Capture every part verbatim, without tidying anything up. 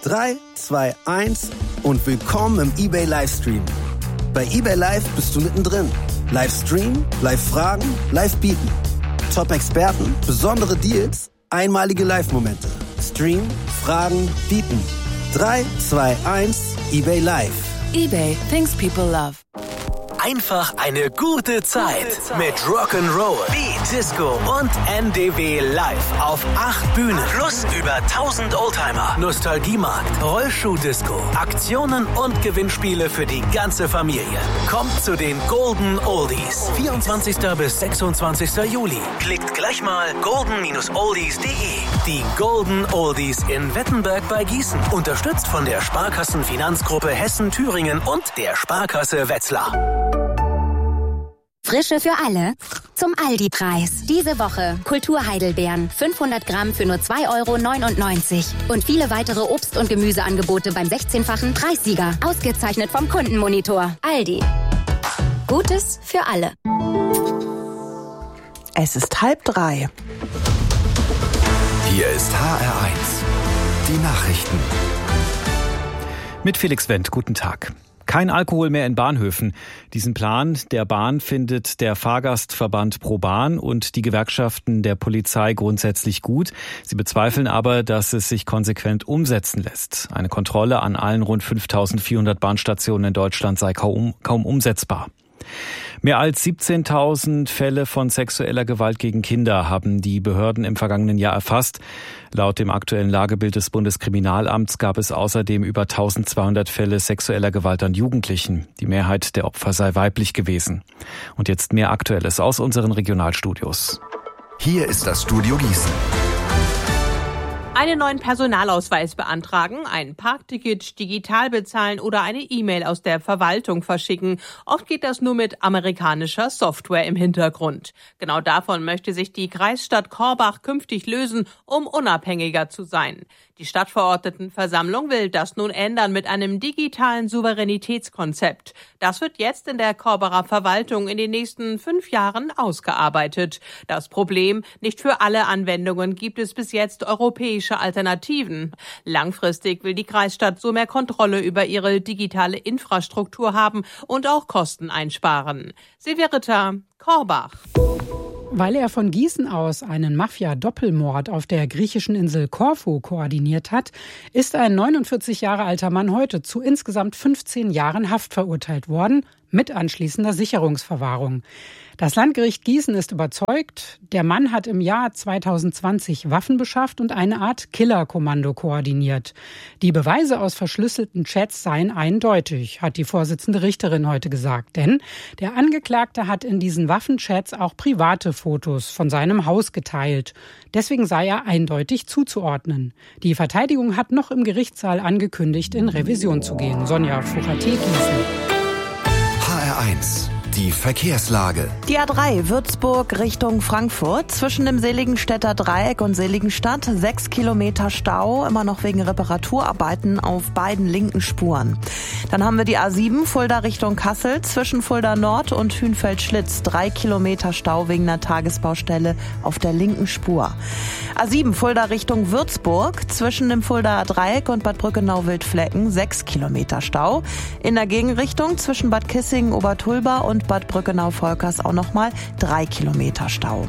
drei, zwei, eins und willkommen im eBay Livestream. Bei eBay Live bist du mittendrin. Live streamen, live fragen, live bieten. Top-Experten, besondere Deals, einmalige Live-Momente. Stream, fragen, bieten. drei, zwei, eins, eBay Live. eBay, things people love. Einfach eine gute Zeit mit Rock'n'Roll, Beat, Disco und N D W live auf acht Bühnen. Plus über tausend Oldtimer, Nostalgiemarkt, Rollschuh-Disco, Aktionen und Gewinnspiele für die ganze Familie. Kommt zu den Golden Oldies. vierundzwanzigsten bis sechsundzwanzigsten Juli. Klickt gleich mal golden oldies punkt de. Die Golden Oldies in Wettenberg bei Gießen. Unterstützt von der Sparkassenfinanzgruppe Hessen-Thüringen und der Sparkasse Wetzlar. Frische für alle zum Aldi-Preis. Diese Woche Kultur-Heidelbeeren, fünfhundert Gramm für nur zwei Euro neunundneunzig. Und viele weitere Obst- und Gemüseangebote beim sechzehnfachen Preissieger. Ausgezeichnet vom Kundenmonitor. Aldi. Gutes für alle. Es ist halb drei. Hier ist H R eins. Die Nachrichten. Mit Felix Wendt, guten Tag. Kein Alkohol mehr in Bahnhöfen. Diesen Plan der Bahn findet der Fahrgastverband ProBahn und die Gewerkschaften der Polizei grundsätzlich gut. Sie bezweifeln aber, dass es sich konsequent umsetzen lässt. Eine Kontrolle an allen rund fünftausendvierhundert Bahnstationen in Deutschland sei kaum, kaum umsetzbar. Mehr als siebzehntausend Fälle von sexueller Gewalt gegen Kinder haben die Behörden im vergangenen Jahr erfasst. Laut dem aktuellen Lagebild des Bundeskriminalamts gab es außerdem über eintausendzweihundert Fälle sexueller Gewalt an Jugendlichen. Die Mehrheit der Opfer sei weiblich gewesen. Und jetzt mehr Aktuelles aus unseren Regionalstudios. Hier ist das Studio Gießen. Einen neuen Personalausweis beantragen, ein Parkticket digital bezahlen oder eine E-Mail aus der Verwaltung verschicken. Oft geht das nur mit amerikanischer Software im Hintergrund. Genau davon möchte sich die Kreisstadt Korbach künftig lösen, um unabhängiger zu sein. Die Stadtverordnetenversammlung will das nun ändern mit einem digitalen Souveränitätskonzept. Das wird jetzt in der Korbacher Verwaltung in den nächsten fünf Jahren ausgearbeitet. Das Problem: Nicht für alle Anwendungen gibt es bis jetzt europäische Alternativen. Langfristig will die Kreisstadt so mehr Kontrolle über ihre digitale Infrastruktur haben und auch Kosten einsparen. Silvia Ritter, Korbach. Weil er von Gießen aus einen Mafia-Doppelmord auf der griechischen Insel Korfu koordiniert hat, ist ein neunundvierzig Jahre alter Mann heute zu insgesamt fünfzehn Jahren Haft verurteilt worden, mit anschließender Sicherungsverwahrung. Das Landgericht Gießen ist überzeugt, der Mann hat im Jahr zweitausendzwanzig Waffen beschafft und eine Art Killerkommando koordiniert. Die Beweise aus verschlüsselten Chats seien eindeutig, hat die Vorsitzende Richterin heute gesagt. Denn der Angeklagte hat in diesen Waffenchats auch private Fotos von seinem Haus geteilt. Deswegen sei er eindeutig zuzuordnen. Die Verteidigung hat noch im Gerichtssaal angekündigt, in Revision zu gehen. Sonja Fuchate, Gießen. H R eins. Die Verkehrslage. Die A drei Würzburg Richtung Frankfurt zwischen dem Seligenstädter Dreieck und Seligenstadt. Sechs Kilometer Stau, immer noch wegen Reparaturarbeiten auf beiden linken Spuren. Dann haben wir die A sieben Fulda Richtung Kassel zwischen Fulda Nord und Hünfeld-Schlitz. Drei Kilometer Stau wegen einer Tagesbaustelle auf der linken Spur. A sieben Fulda Richtung Würzburg zwischen dem Fuldaer Dreieck und Bad Brückenau-Wildflecken. Sechs Kilometer Stau. In der Gegenrichtung zwischen Bad Kissingen, Obertulba und Bad Brückenau-Volkers auch nochmal drei Kilometer Stau.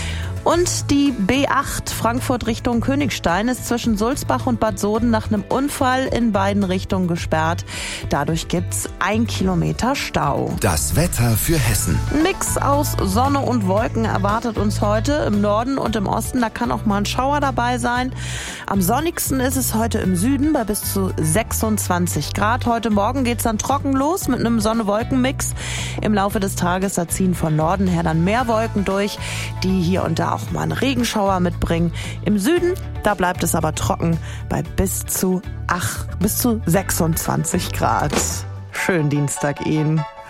Und die B acht Frankfurt Richtung Königstein ist zwischen Sulzbach und Bad Soden nach einem Unfall in beiden Richtungen gesperrt. Dadurch gibt's ein Kilometer Stau. Das Wetter für Hessen. Ein Mix aus Sonne und Wolken erwartet uns heute im Norden und im Osten. Da kann auch mal ein Schauer dabei sein. Am sonnigsten ist es heute im Süden bei bis zu sechsundzwanzig Grad. Heute Morgen geht's dann trocken los mit einem Sonne-Wolken-Mix. Im Laufe des Tages da ziehen von Norden her dann mehr Wolken durch, die hier und da auch mal einen Regenschauer mitbringen. Im Süden, da bleibt es aber trocken bei bis zu, ach, bis zu sechsundzwanzig Grad. Schönen Dienstag Ihnen.